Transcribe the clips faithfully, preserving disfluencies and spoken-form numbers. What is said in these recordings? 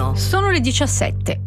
uno. Sono le diciassette.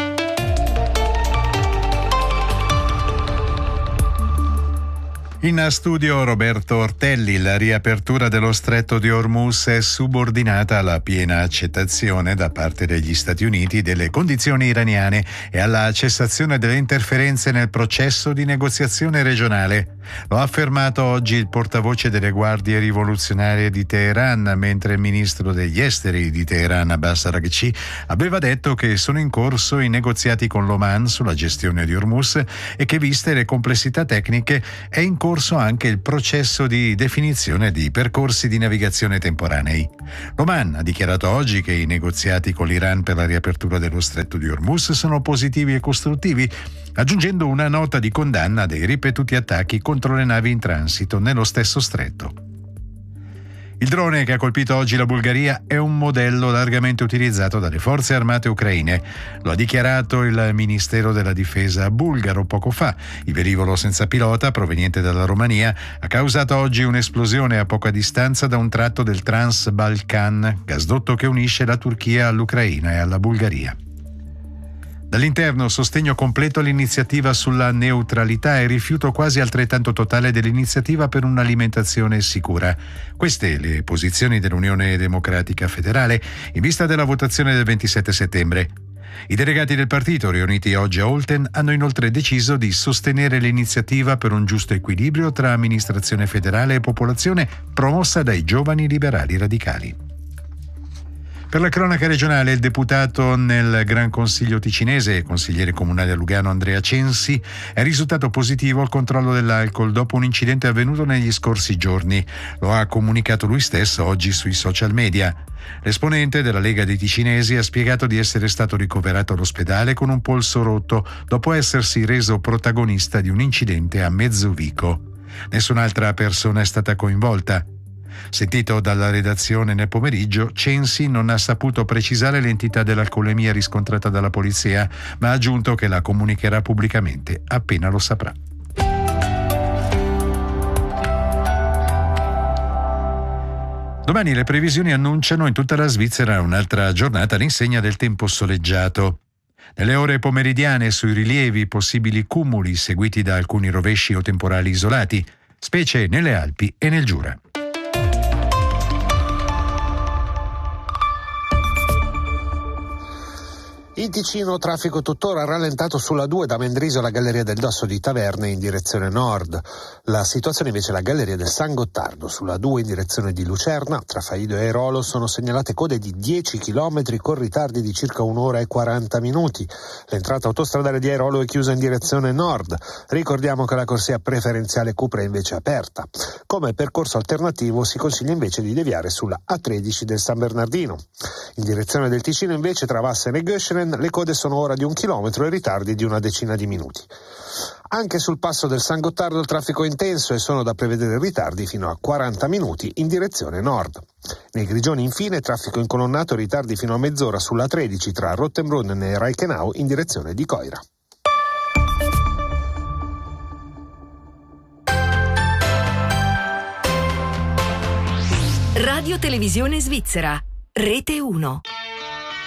In studio Roberto Ortelli. La riapertura dello stretto di Hormuz è subordinata alla piena accettazione da parte degli Stati Uniti delle condizioni iraniane e alla cessazione delle interferenze nel processo di negoziazione regionale. Lo ha affermato oggi il portavoce delle guardie rivoluzionarie di Teheran, mentre il ministro degli esteri di Teheran, Abbas Araghchi, aveva detto che sono in corso i negoziati con l'Oman sulla gestione di Hormuz e che, viste le complessità tecniche, è in corso anche il processo di definizione di percorsi di navigazione temporanei. L'Oman ha dichiarato oggi che i negoziati con l'Iran per la riapertura dello stretto di Hormuz sono positivi e costruttivi, aggiungendo una nota di condanna dei ripetuti attacchi contro le navi in transito nello stesso stretto. Il drone che ha colpito oggi la Bulgaria è un modello largamente utilizzato dalle forze armate ucraine. Lo ha dichiarato il Ministero della Difesa bulgaro poco fa. Il velivolo senza pilota, proveniente dalla Romania, ha causato oggi un'esplosione a poca distanza da un tratto del Trans-Balkan, gasdotto che unisce la Turchia all'Ucraina e alla Bulgaria. Dall'interno sostegno completo all'iniziativa sulla neutralità e rifiuto quasi altrettanto totale dell'iniziativa per un'alimentazione sicura. Queste le posizioni dell'Unione Democratica Federale in vista della votazione del ventisette settembre. I delegati del partito, riuniti oggi a Olten, hanno inoltre deciso di sostenere l'iniziativa per un giusto equilibrio tra amministrazione federale e popolazione promossa dai giovani liberali radicali. Per la cronaca regionale, il deputato nel Gran Consiglio ticinese e consigliere comunale a Lugano Andrea Censi è risultato positivo al controllo dell'alcol dopo un incidente avvenuto negli scorsi giorni. Lo ha comunicato lui stesso oggi sui social media. L'esponente della Lega dei Ticinesi ha spiegato di essere stato ricoverato all'ospedale con un polso rotto dopo essersi reso protagonista di un incidente a Mezzovico. Nessun'altra persona è stata coinvolta. Sentito dalla redazione nel pomeriggio, Censi non ha saputo precisare l'entità dell'alcolemia riscontrata dalla polizia, ma ha aggiunto che la comunicherà pubblicamente appena lo saprà. Domani le previsioni annunciano in tutta la Svizzera un'altra giornata all'insegna del tempo soleggiato. Nelle ore pomeridiane sui rilievi possibili cumuli seguiti da alcuni rovesci o temporali isolati, specie nelle Alpi e nel Giura. In Ticino traffico tuttora rallentato sulla due da Mendrisio alla Galleria del Dosso di Taverne in direzione nord. La situazione invece è la Galleria del San Gottardo. Sulla due in direzione di Lucerna, tra Faido e Airolo, sono segnalate code di dieci chilometri con ritardi di circa un'ora e quaranta minuti. L'entrata autostradale di Airolo è chiusa in direzione nord. Ricordiamo che la corsia preferenziale Cupra è invece aperta. Come percorso alternativo si consiglia invece di deviare sulla A tredici del San Bernardino. In direzione del Ticino invece tra Wassen e Göschenen le code sono ora di un chilometro e ritardi di una decina di minuti. Anche sul passo del San Gottardo il traffico è intenso e sono da prevedere ritardi fino a quaranta minuti in direzione nord. Nei Grigioni infine traffico incolonnato e ritardi fino a mezz'ora sulla tredici tra Rottenbrunnen e Reichenau in direzione di Coira. Radio Televisione Svizzera, Rete uno.